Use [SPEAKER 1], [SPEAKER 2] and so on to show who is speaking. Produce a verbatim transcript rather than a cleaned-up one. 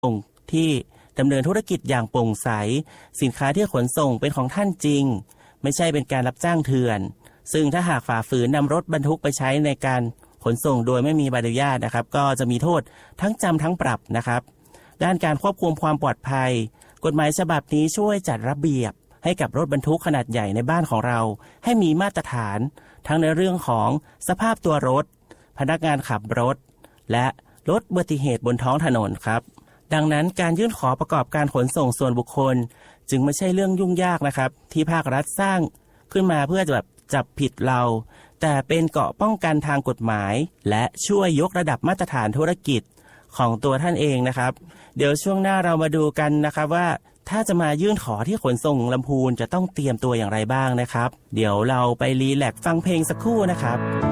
[SPEAKER 1] ส่งที่ดำเนินธุรกิจอย่างโปร่งใสสินค้าที่ขนส่งเป็นของท่านจริงไม่ใช่เป็นการรับจ้างเถื่อนซึ่งถ้าหากฝ่าฝืนนำรถบรรทุกไปใช้ในการขนส่งโดยไม่มีใบอนุญาตนะครับก็จะมีโทษทั้งจำทั้งปรับนะครับด้านการควบคุมความปลอดภัยกฎหมายฉบับนี้ช่วยจัดระเบียบให้กับรถบรรทุกขนาดใหญ่ในบ้านของเราให้มีมาตรฐานทั้งในเรื่องของสภาพตัวรถพนักงานขับรถและลดอุบัติเหตุบนท้องถนนครับดังนั้นการยื่นขอประกอบการขนส่งส่วนบุคคลจึงไม่ใช่เรื่องยุ่งยากนะครับที่ภาครัฐสร้างขึ้นมาเพื่อจะแบบจับผิดเราแต่เป็นเกราะป้องกันทางกฎหมายและช่วยยกระดับมาตรฐานธุรกิจของตัวท่านเองนะครับเดี๋ยวช่วงหน้าเรามาดูกันนะครับว่าถ้าจะมายื่นขอที่ขนส่งลำพูนจะต้องเตรียมตัวอย่างไรบ้างนะครับเดี๋ยวเราไปรีแลกซ์ฟังเพลงสักครู่นะครับ